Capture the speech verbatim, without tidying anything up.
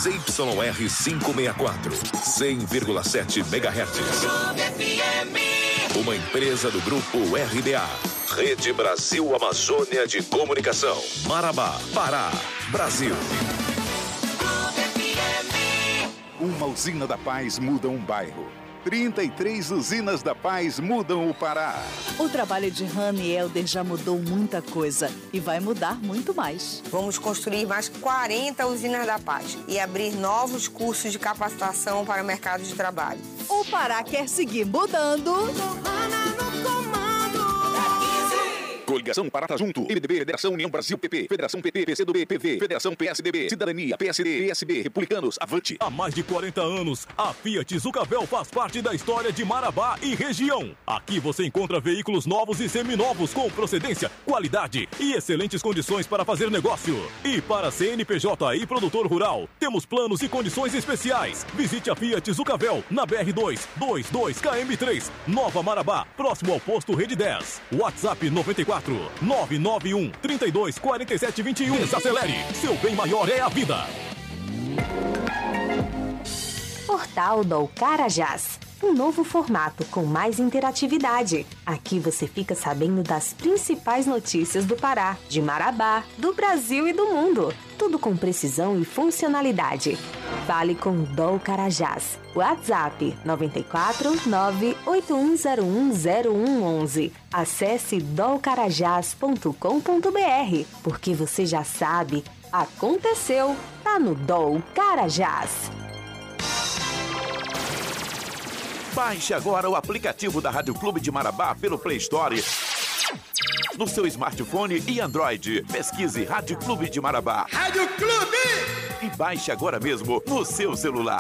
Z Y R quinhentos e sessenta e quatro, cem vírgula sete megahertz. Uma empresa do grupo R B A. Rede Brasil Amazônia de Comunicação. Marabá, Pará, Brasil. Uma usina da Paz muda um bairro. trinta e três usinas da Paz mudam o Pará. O trabalho de Hannah e Helder já mudou muita coisa e vai mudar muito mais. Vamos construir mais quarenta usinas da Paz e abrir novos cursos de capacitação para o mercado de trabalho. O Pará quer seguir mudando. Coligação Pará tá junto. M D B, Federação União Brasil P P, Federação P P, P C do B, P V, Federação P S D B, Cidadania, P S D, P S B, Republicanos, Avante. Há mais de quarenta anos, a Fiat Zucavel faz parte da história de Marabá e região. Aqui você encontra veículos novos e seminovos com procedência, qualidade e excelentes condições para fazer negócio. E para C N P J e produtor rural, temos planos e condições especiais. Visite a Fiat Zucavel na B R dois, vinte e dois K M três, Nova Marabá, próximo ao posto Rede dez. WhatsApp noventa e quatro, nove nove um, trinta e dois, quarenta e sete, vinte e um. Desacelere, seu bem maior é a vida. Portal do Carajás. Um novo formato com mais interatividade. Aqui você fica sabendo das principais notícias do Pará, de Marabá, do Brasil e do mundo. Tudo com precisão e funcionalidade. Fale com o Dol Carajás. WhatsApp nove quatro nove oito um zero um zero um um um. Acesse dol carajás ponto com ponto b r, porque você já sabe, aconteceu, tá no Dol Carajás. Baixe agora o aplicativo da Rádio Clube de Marabá pelo Play Store no seu smartphone e Android. Pesquise Rádio Clube de Marabá. Rádio Clube! E baixe agora mesmo no seu celular.